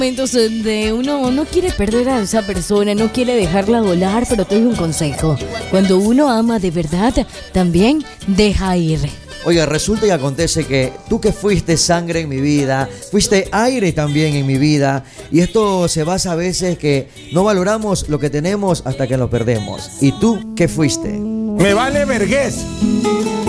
Momentos donde uno no quiere perder a esa persona, no quiere dejarla volar, pero te doy un consejo. Cuando uno ama de verdad, también deja ir. Oiga, resulta y acontece que tú que fuiste sangre en mi vida, fuiste aire también en mi vida, y esto se basa a veces que no valoramos lo que tenemos hasta que lo perdemos. ¿Y tú qué fuiste? Me vale vergüenza.